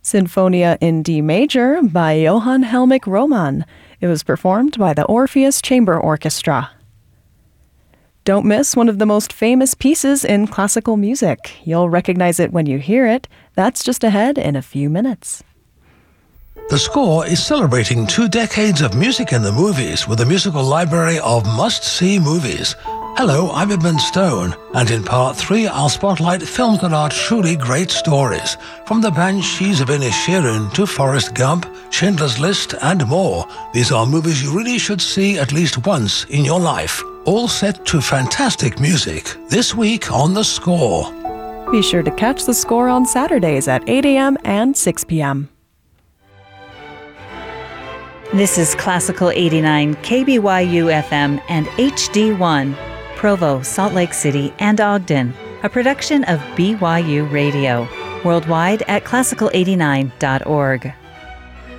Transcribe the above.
Sinfonia in D Major by Johann Helmich Roman. It was performed by the Orpheus Chamber Orchestra. Don't miss one of the most famous pieces in classical music. You'll recognize it when you hear it. That's just ahead in a few minutes. The Score is celebrating 2 decades of music in the movies with a musical library of must-see movies. Hello, I'm Edmund Stone, and in Part 3 I'll spotlight films that are truly great stories. From The Banshees of Inisherin to Forrest Gump, Schindler's List, and more. These are movies you really should see at least once in your life. All set to fantastic music. This week on The Score. Be sure to catch The Score on Saturdays at 8 a.m. and 6 p.m. This is Classical 89 KBYU FM and HD1, Provo, Salt Lake City, and Ogden, a production of BYU Radio, worldwide at classical89.org.